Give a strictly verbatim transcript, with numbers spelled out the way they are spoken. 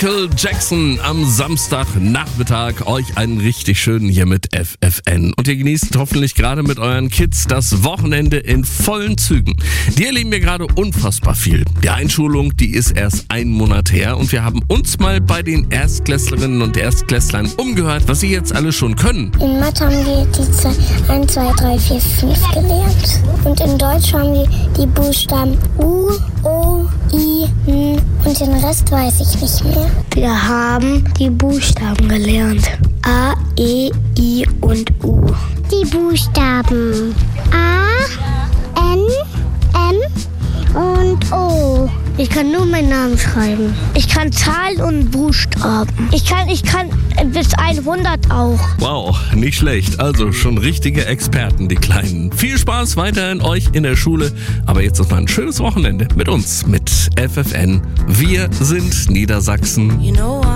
Michael Jackson am Samstagnachmittag. Euch einen richtig schönen hier mit F F N. Und ihr genießt hoffentlich gerade mit euren Kids das Wochenende in vollen Zügen. Die erleben wir gerade unfassbar viel. Die Einschulung, die ist erst einen Monat her und wir haben uns mal bei den Erstklässlerinnen und Erstklässlern umgehört, was sie jetzt alle schon können. In Mathe haben wir die eins, zwei, drei, vier, fünf gelernt. Und in Deutsch haben wir die Buchstaben U, O, I, N und den Rest weiß ich nicht mehr. Wir haben die Buchstaben gelernt. A, E, I und U. Die Buchstaben A, N, M und O. Ich kann nur meinen Namen schreiben. Ich kann Zahlen und Buchstaben. Ich kann, ich kann bis hundert auch. Wow, nicht schlecht. Also schon richtige Experten, die Kleinen. Viel Spaß weiterhin euch in der Schule. Aber jetzt noch mal ein schönes Wochenende mit uns, mit F F N. Wir sind Niedersachsen. You know